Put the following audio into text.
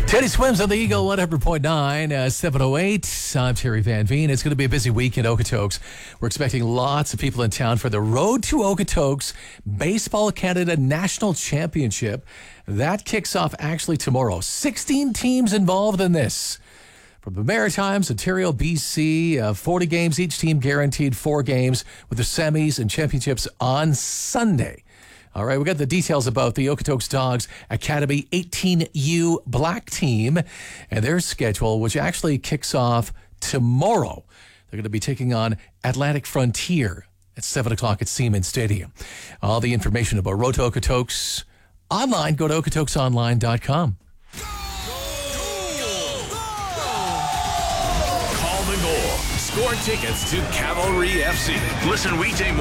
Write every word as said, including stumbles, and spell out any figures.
Teddy Swims on the Eagle one hundred point nine, uh, seven oh eight. I'm Terry Van Veen. It's going to be a busy week in Okotoks. We're expecting lots of people in town for the Road to Okotoks Baseball Canada National Championship. That kicks off actually tomorrow. sixteen teams involved in this. From the Maritimes, Ontario, B C, uh, forty games, each team guaranteed four games with the semis and championships on Sunday. All right, we got the details about the Okotoks Dogs Academy eighteen U Black Team and their schedule, which actually kicks off tomorrow. They're going to be taking on Atlantic Frontier at seven o'clock at Siemens Stadium. All the information about Road to Okotoks online, go to okotoks online dot com. Call the goal. Score tickets to Cavalry F C. Listen weekday